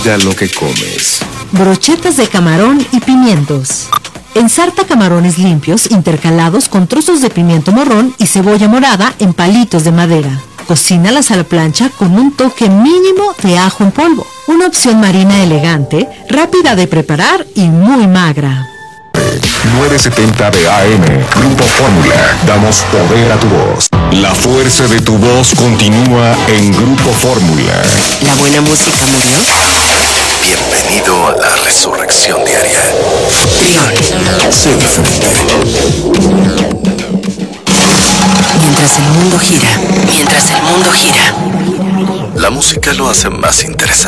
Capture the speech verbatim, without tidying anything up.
Cuida lo que comes. Brochetas de camarón y pimientos. Ensarta camarones limpios intercalados con trozos de pimiento morrón y cebolla morada en palitos de madera. Cocínalas a la plancha con un toque mínimo de ajo en polvo. Una opción marina elegante, rápida de preparar y muy magra. nueve setenta de A M, Grupo Fórmula. Damos poder a tu voz. La fuerza de tu voz continúa en Grupo Fórmula. ¿La buena música murió? Bienvenido a la resurrección diaria. Trión. Sé diferente. Mientras el mundo gira, mientras el mundo gira. La música lo hace más interesante.